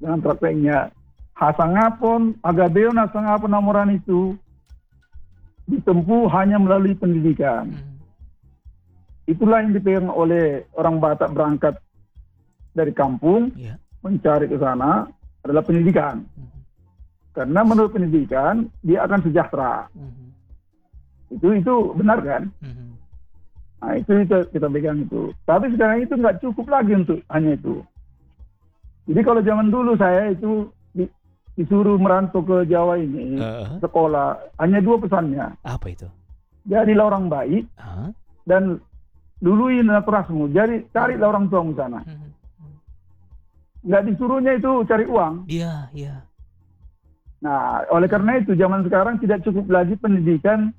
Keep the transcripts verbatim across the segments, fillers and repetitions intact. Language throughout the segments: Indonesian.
dengan prakteknya. Hasangapon, Agabeon, Hasangapon, Namoran itu ditempuh hanya melalui pendidikan. Mhm. Itulah yang dipegang oleh orang Batak berangkat dari kampung, Iya. mencari ke sana adalah pendidikan. Mhm. Karena menurut pendidikan, dia akan sejahtera. Mhm. Itu itu benar kan? Mhm. Nah, itu kita, kita pegang itu. Tapi sekarang itu nggak cukup lagi untuk hanya itu. Jadi kalau zaman dulu saya itu di, disuruh merantau ke Jawa ini, Heeh. sekolah, hanya dua pesannya. Apa itu? Jadilah orang baik Hah? dan duluin naturasmu. Jadi carilah orang tuamu sana. Mhm. Nggak disuruhnya itu cari uang. Iya, iya. Nah, oleh karena itu zaman sekarang tidak cukup lagi pendidikan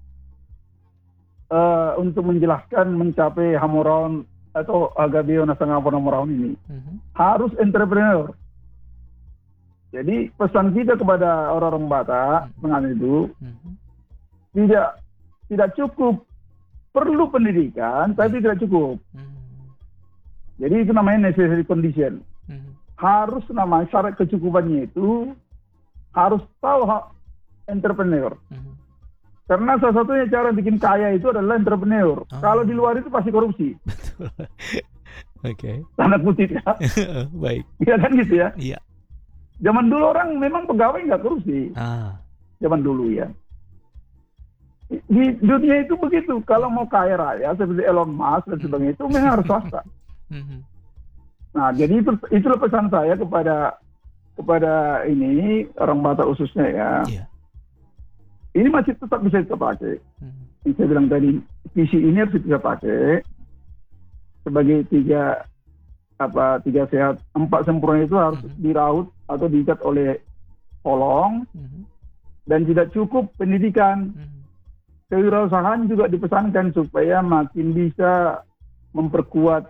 uh, untuk menjelaskan mencapai Hamoraon atau Agabeon Hasangapon Hamoraon ini. Mhm. Harus entrepreneur. Jadi pesan kita kepada orang-orang Batak mengenai itu Mhm. tidak tidak cukup perlu pendidikan, tapi tidak cukup. Mhm. Jadi itu namanya necessary condition. Mhm. Harus namanya syarat kecukupannya itu harus tahu hak entrepreneur. Mhm. Karena salah satunya cara bikin kaya itu adalah entrepreneur. Oh. Kalau di luar itu pasti korupsi. Betul. Oke. Tanda kutip ya. Baik. Iya kan gitu ya. Iya. Zaman dulu orang memang pegawai nggak korupsi. Ah. Zaman dulu ya. Di dunia itu begitu. Kalau mau kaya raya seperti Elon Musk dan sebagainya itu memang harus swasta. Mhm. Nah, jadi itu itulah pesan saya kepada kepada ini orang Batak khususnya ya. Iya. Ini masih tetap bisa kita pakai. Mhm. Yang saya bilang tadi, visi ini harus kita pakai sebagai tiga apa tiga sehat, empat sempurna itu harus Mhm. diraut atau diikat oleh kolong Mhm. dan tidak cukup pendidikan. Mhm. Kewirausahaan juga dipesankan supaya makin bisa memperkuat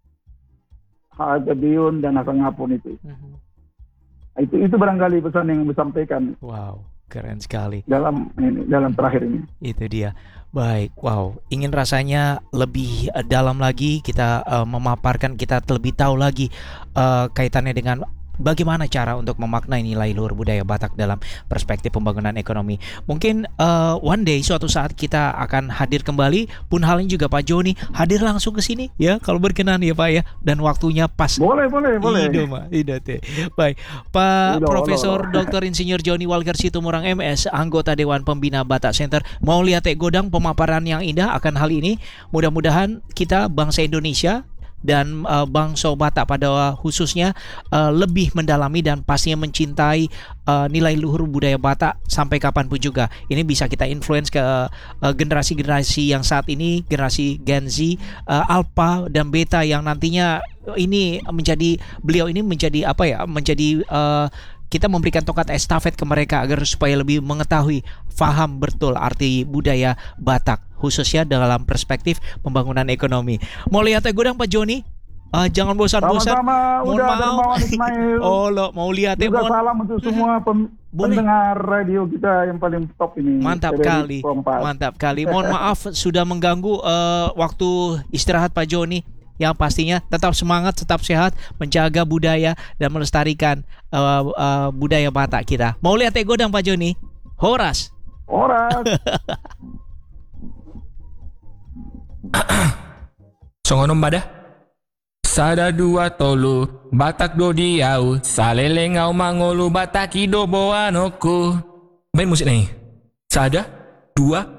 Agabeon dan Hasangapon itu. Mhm. Itu itu barangkali pesan yang disampaikan Wow, keren sekali. dalam ini, dalam terakhir ini. Itu dia. Baik, wow. Ingin rasanya lebih eh, dalam lagi kita eh, memaparkan, kita lebih tahu lagi eh, kaitannya dengan bagaimana cara untuk memaknai nilai luhur budaya Batak dalam perspektif pembangunan ekonomi. Mungkin uh, one day suatu saat kita akan hadir kembali, pun halnya juga Pak Joni hadir langsung ke sini ya, kalau berkenan ya Pak ya, dan waktunya pas. Boleh, boleh, boleh. Ido, Ma. Ido, teh. Baik, Pak Ido, Profesor ido, ido. Doktor Insinyur Joni Walker Situmorang M S, anggota Dewan Pembina Batak Center. Mau lihat Tek Godang pemaparan yang indah akan hal ini. Mudah-mudahan kita bangsa Indonesia dan uh, bangsa Batak pada khususnya uh, lebih mendalami dan pastinya mencintai uh, nilai luhur budaya Batak sampai kapanpun juga. Ini bisa kita influence ke uh, generasi-generasi yang saat ini, generasi Gen Z, uh, Alpha dan Beta yang nantinya ini menjadi, beliau ini menjadi apa ya, menjadi uh, kita memberikan tongkat estafet ke mereka agar supaya lebih mengetahui, faham betul arti budaya Batak khususnya dalam perspektif pembangunan ekonomi. Mau lihat Tek Godang Pak Joni? Uh, jangan bosan-bosan. Sama-sama, Mohon udah maaf. Dermawan Ismail. Oh lo mau lihat ya? Juga Mohon. salam untuk semua pem- Boleh. pendengar radio kita yang paling top ini. Mantap T V kali, Kompas. mantap kali. Mohon maaf sudah mengganggu uh, waktu istirahat Pak Joni. Yang pastinya tetap semangat, tetap sehat, menjaga budaya dan melestarikan uh, uh, budaya Batak kita. Mau lihat Tek Godang Pak Joni? Horas. Horas. Songonom bada sada dua tolu Batak do diau salelengau mangolu Batak ido boanoku. Main musik nih. Sada dua